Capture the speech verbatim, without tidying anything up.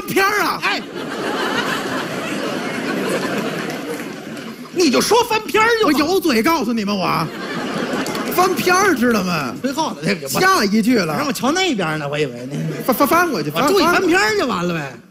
片儿啊！ 哎， 你就说翻篇儿就我好。 有嘴告诉你们我，翻篇儿知道吗？ 最后的这个， 下一句了， 让我瞧那边呢，我以为呢。 翻翻翻过去， 我注意翻翻篇儿就完了呗。